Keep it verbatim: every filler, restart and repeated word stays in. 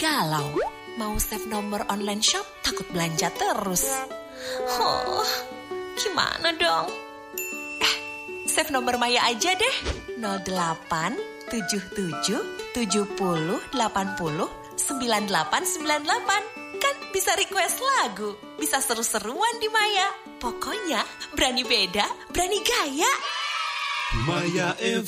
galau. Mau save nomor online shop, takut belanja terus. Oh, gimana dong? Eh, save nomor Maya aja deh. nol delapan tujuh tujuh tujuh nol delapan nol sembilan delapan sembilan delapan. Kan bisa request lagu, bisa seru-seruan di Maya. Pokoknya berani beda, berani gaya. Maya F